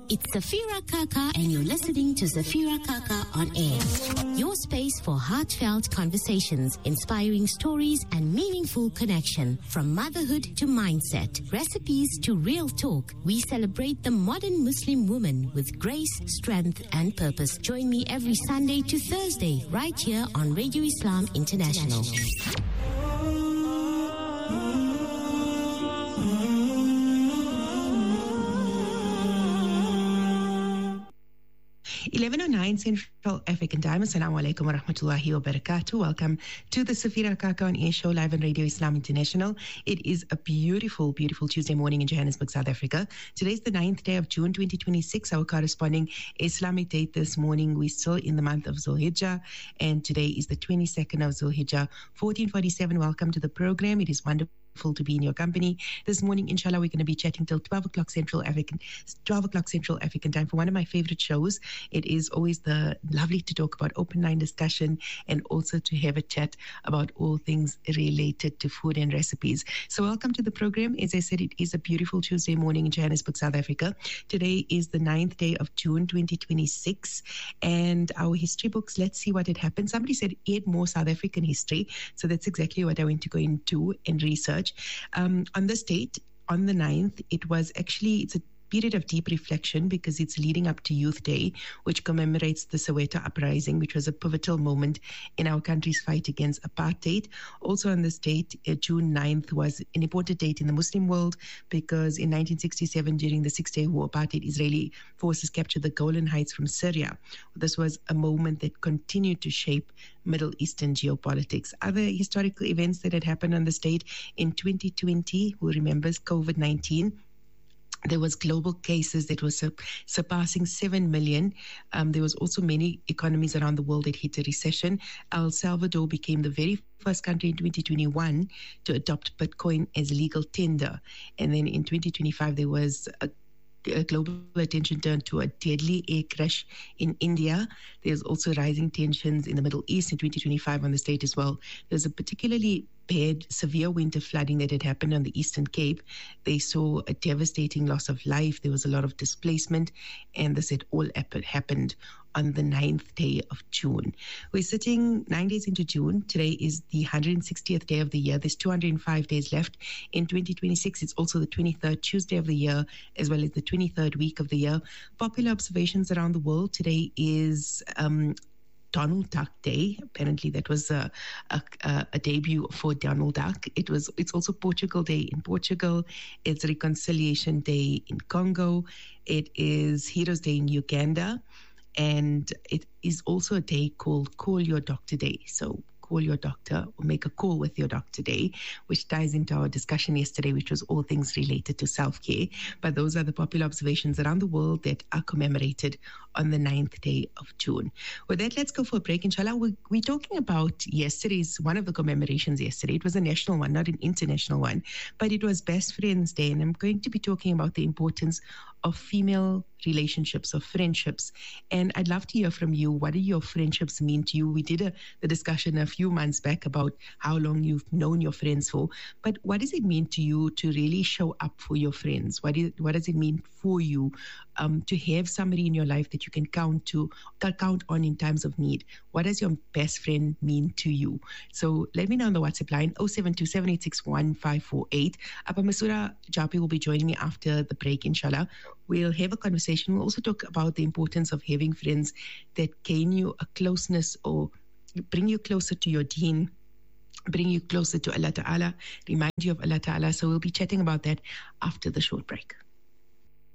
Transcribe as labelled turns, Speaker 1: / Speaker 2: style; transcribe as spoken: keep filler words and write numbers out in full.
Speaker 1: It's Safira Kaka and you're listening to Safira Kaka on air. Your space for heartfelt conversations, inspiring stories and meaningful connection. From motherhood to mindset, recipes to real talk, we celebrate the modern Muslim woman with grace, strength and purpose. Join me every Sunday to Thursday right here on Radio Islam International.
Speaker 2: eleven oh nine Central African Time. Assalamu alaikum wa rahmatullahi wa barakatuh. Welcome to the Safira Kaka on Air Show live on Radio Islam International. It is a beautiful, beautiful Tuesday morning in Johannesburg, South Africa. Today's the ninth day of June twenty twenty-six. Our corresponding Islamic date this morning, we're still in the month of Zulhijjah, and today is the twenty-second of Zulhijjah, fourteen forty-seven. Welcome to the program. It is wonderful to be in your company this morning. Inshallah, we're going to be chatting till twelve o'clock Central African twelve o'clock Central African Time for one of my favorite shows. It is always the lovely to talk about open line discussion and also to have a chat about all things related to food and recipes. So welcome to the program. As I said, it is a beautiful Tuesday morning in Johannesburg, South Africa. Today is the ninth day of June twenty twenty-six, and our history books, let's see what had happened. Somebody said add more South African history, so that's exactly what I went to go into and research. Um, on this date, on the ninth, it was actually, it's a period of deep reflection because it's leading up to Youth Day, which commemorates the Soweto uprising, which was a pivotal moment in our country's fight against apartheid. Also on this date, uh, June ninth, was an important date in the Muslim world because in nineteen sixty-seven, during the Six-Day War, apartheid Israeli forces captured the Golan Heights from Syria. This was a moment that continued to shape Middle Eastern geopolitics. Other historical events that had happened on this date in twenty twenty, who remembers COVID nineteen? There was global cases that was surpassing seven million. Um, there was also many economies around the world that hit a recession. El Salvador became the very first country in twenty twenty-one to adopt Bitcoin as legal tender. And then in twenty twenty-five, there was a global attention turned to a deadly air crash in India. There's also rising tensions in the Middle East in twenty twenty-five on the state as well. There's a particularly bad, severe winter flooding that had happened on the Eastern Cape. They saw a devastating loss of life. There was a lot of displacement, and this had all happened on the ninth day of June. We're sitting nine days into June. Today is the one hundred sixtieth day of the year. There's two hundred five days left in twenty twenty-six. It's also the twenty-third Tuesday of the year, as well as the twenty-third week of the year. Popular observations around the world. Today is um, Donald Duck Day. Apparently that was a, a, a debut for Donald Duck. It was, it's also Portugal Day in Portugal. It's Reconciliation Day in Congo. It is Heroes Day in Uganda. And it is also a day called Call Your Doctor Day. So call your doctor or make a call with your doctor day, which ties into our discussion yesterday, which was all things related to self-care. But those are the popular observations around the world that are commemorated on the ninth day of June. With that, let's go for a break, inshallah. We're, we're talking about yesterday's, one of the commemorations yesterday. It was a national one, not an international one, but it was Best Friends Day. And I'm going to be talking about the importance of female relationships, of friendships. And I'd love to hear from you. What do your friendships mean to you? We did a, the discussion a few months back about how long you've known your friends for, but what does it mean to you to really show up for your friends? What, is, what does it mean for you um, to have somebody in your life that you can count to, count on in times of need? What does your best friend mean to you? So let me know on the WhatsApp line, oh seven two, seven eight six, one five four eight. Appa Masura Japi will be joining me after the break, inshallah. We'll have a conversation. We'll also talk about the importance of having friends that gain you a closeness or bring you closer to your deen, bring you closer to Allah Ta'ala, remind you of Allah Ta'ala. So we'll be chatting about that after the short break.